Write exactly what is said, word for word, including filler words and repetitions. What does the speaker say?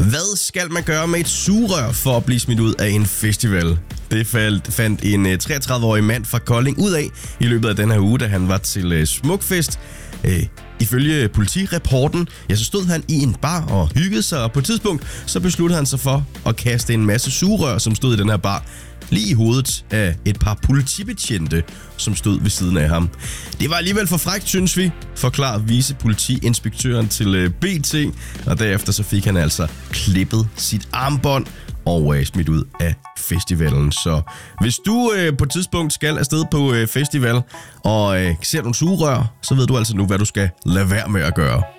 Hvad skal man gøre med et sugerør for at blive smidt ud af en festival? Det fandt en treogtredive-årig mand fra Kolding ud af i løbet af den her uge, da han var til Smukfest. Ifølge politirapporten, ja, så stod han i en bar og hyggede sig, og på et tidspunkt så besluttede han sig for at kaste en masse sugerør, som stod i den her bar, lige i hovedet af et par politibetjente, som stod ved siden af ham. Det var alligevel for frækt, synes vi, forklarer vicepolitiinspektøren til B T, og derefter så fik han altså klippet sit armbånd og øh, smidt ud af festivalen. Så hvis du øh, på et tidspunkt skal afsted på øh, festival og øh, ser nogle sugerør, så ved du altså nu, hvad du skal lade være med at gøre.